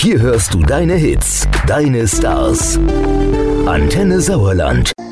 Hier hörst du deine Hits, deine Stars. Antenne Sauerland.